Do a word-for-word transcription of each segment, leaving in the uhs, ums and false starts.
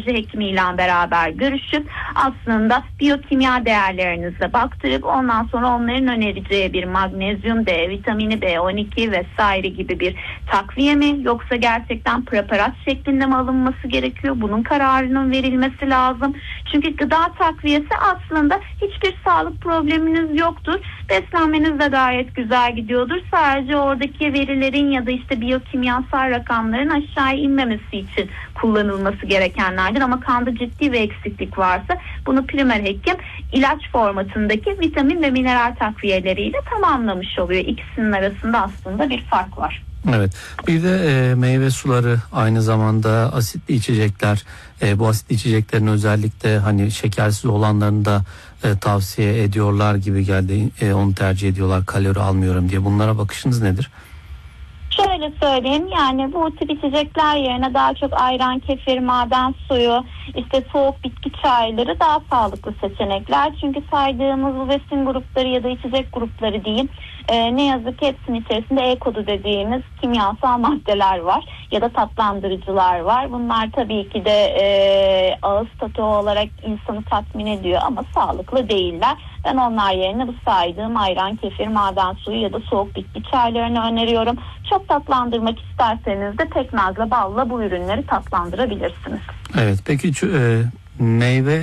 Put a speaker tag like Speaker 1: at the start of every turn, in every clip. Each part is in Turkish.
Speaker 1: nöroloji hekimiyle beraber görüşüp aslında biyokimya değerlerinize baktırıp ondan sonra onların önereceği bir magnezyum D, vitamini B on iki vesaire gibi bir takviye mi, yoksa gerçekten preparat şeklinde mi alınması gerekiyor? Bunun kararının verilmesi lazım. Çünkü gıda takviyesi aslında hiçbir sağlık probleminiz yoktur. Beslenmeniz de gayet güzel gidiyordur. Sadece oradaki verilerin ya da işte biyokimyasal rakamların aşağı inmemesi için kullanılması gerekenlerdir. Ama kanda ciddi bir eksiklik varsa bunu primer hekim ilaç formatındaki vitamin ve mineral takviyeleriyle tamamlamış oluyor. İkisinin arasında aslında bir fark var.
Speaker 2: Evet. Bir de e, meyve suları, aynı zamanda asitli içecekler. E, bu asitli içeceklerin özellikle hani şekersiz olanlarını da e, tavsiye ediyorlar gibi geldi. E, onu tercih ediyorlar, kalori almıyorum diye. Bunlara bakışınız nedir?
Speaker 1: Şöyle söyleyeyim, yani bu tip içecekler yerine daha çok ayran, kefir, maden suyu, işte soğuk bitki çayları daha sağlıklı seçenekler. Çünkü saydığımız bu besin grupları ya da içecek grupları diyeyim, e, ne yazık ki hepsinin içerisinde E kodu dediğimiz kimyasal maddeler var ya da tatlandırıcılar var. Bunlar tabii ki de e, ağız tadı olarak insanı tatmin ediyor ama sağlıklı değiller. Ben onlar yerine bu saydığım ayran, kefir, maden suyu ya da soğuk bitki çaylarını öneriyorum. Çok tatlandırmak isterseniz de pekmezle, balla bu ürünleri tatlandırabilirsiniz.
Speaker 2: Evet, peki e, meyve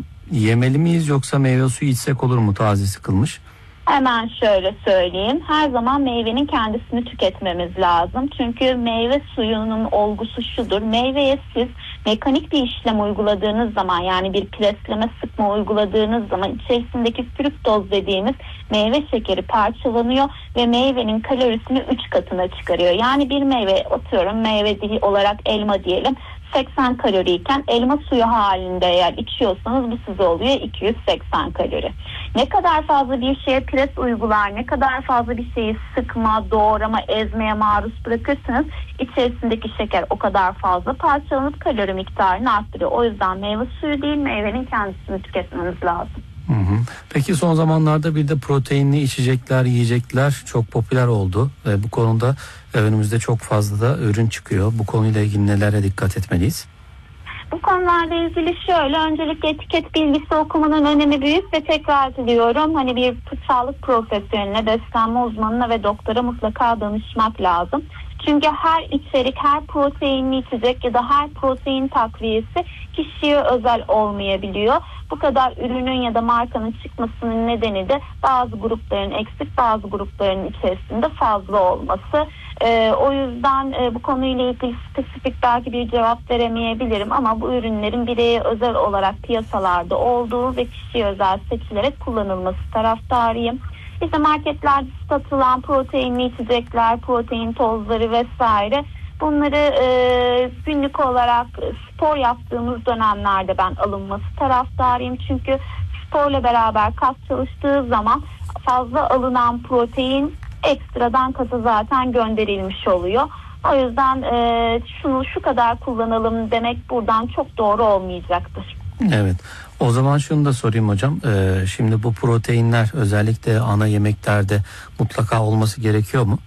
Speaker 2: yemeli miyiz yoksa meyve suyu içsek olur mu, taze sıkılmış?
Speaker 1: Hemen şöyle söyleyeyim. Her zaman meyvenin kendisini tüketmemiz lazım. Çünkü meyve suyunun olgusu şudur. Meyveye siz mekanik bir işlem uyguladığınız zaman, yani bir presleme, sıkma uyguladığınız zaman içerisindeki fruktoz dediğimiz meyve şekeri parçalanıyor ve meyvenin kalorisini üç katına çıkarıyor. Yani bir meyve, atıyorum meyve olarak elma diyelim, seksen kaloriyken elma suyu halinde eğer içiyorsanız bu size oluyor iki yüz seksen kalori. Ne kadar fazla bir şeye pres uygular, ne kadar fazla bir şeyi sıkma, doğrama, ezmeye maruz bırakırsanız içerisindeki şeker o kadar fazla parçalanıp kalori miktarını arttırıyor. O yüzden meyve suyu değil, meyvenin kendisini tüketmemiz lazım.
Speaker 2: Hı hı. Peki son zamanlarda bir de proteinli içecekler, yiyecekler çok popüler oldu ve bu konuda önümüzde çok fazla da ürün çıkıyor. Bu konuyla ilgili nelere dikkat etmeliyiz?
Speaker 1: Bu konularla ilgili şöyle, öncelikle etiket bilgisi okumanın önemi büyük ve tekrar diliyorum, hani bir sağlık profesyoneline, beslenme uzmanına ve doktora mutlaka danışmak lazım. Çünkü her içerik, her proteinli içecek ya da her protein takviyesi kişiye özel olmayabiliyor. Bu kadar ürünün ya da markanın çıkmasının nedeni de bazı grupların eksik, bazı grupların içerisinde fazla olması. Ee, o yüzden e, bu konuyla ilgili spesifik belki bir cevap veremeyebilirim ama bu ürünlerin bireye özel olarak piyasalarda olduğu ve kişiye özel seçilerek kullanılması taraftarıyım. İşte marketlerde satılan proteinli içecekler, protein tozları vesaire, bunları e, günlük olarak spor yaptığımız dönemlerde ben alınması taraftarıyım. Çünkü sporla beraber kas çalıştığı zaman fazla alınan protein ekstradan kasa zaten gönderilmiş oluyor. O yüzden e, şunu şu kadar kullanalım demek buradan çok doğru olmayacaktır.
Speaker 2: Evet. O zaman şunu da sorayım hocam. Ee, şimdi bu proteinler özellikle ana yemeklerde mutlaka olması gerekiyor mu?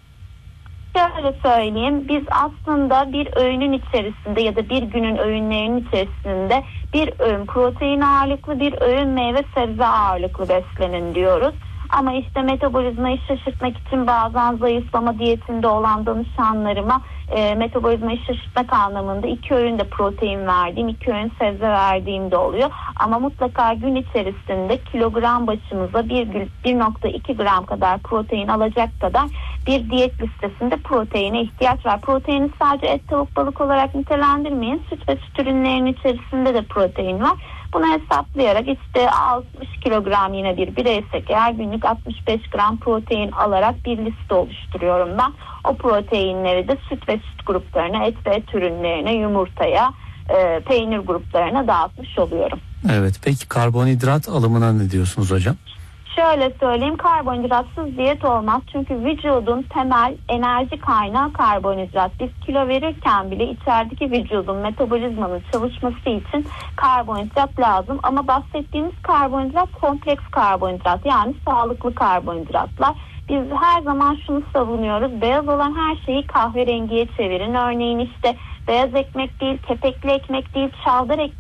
Speaker 1: Şöyle söyleyeyim, biz aslında bir öğünün içerisinde ya da bir günün öğünlerinin içerisinde bir öğün protein ağırlıklı, bir öğün meyve sebze ağırlıklı beslenin diyoruz. Ama işte metabolizmayı şaşırtmak için bazen zayıflama diyetinde olan danışanlarıma e, metabolizmayı şaşırtmak anlamında iki öğün de protein verdiğim, iki öğün sebze verdiğim de oluyor. Ama mutlaka gün içerisinde kilogram başımıza bir nokta iki gram kadar protein alacak kadar bir diyet listesinde proteine ihtiyaç var. Proteini sadece et, tavuk, balık olarak nitelendirmeyin. Süt ve süt ürünlerinin içerisinde de protein var. Bunu hesaplayarak işte altmış kilogram yine bir bireysek eğer günlük altmış beş gram protein alarak bir liste oluşturuyorum ben. O proteinleri de süt ve süt gruplarına, et ve et ürünlerine, yumurtaya, e, peynir gruplarına dağıtmış oluyorum.
Speaker 2: Evet, peki karbonhidrat alımına ne diyorsunuz hocam?
Speaker 1: Şöyle söyleyeyim, karbonhidratsız diyet olmaz. Çünkü vücudun temel enerji kaynağı karbonhidrat. Biz kilo verirken bile içerideki vücudun metabolizmanın çalışması için karbonhidrat lazım. Ama bahsettiğimiz karbonhidrat kompleks karbonhidrat, yani sağlıklı karbonhidratlar. Biz her zaman şunu savunuyoruz: beyaz olan her şeyi kahverengiye çevirin. Örneğin işte beyaz ekmek değil, kepekli ekmek değil, çavdar ekmek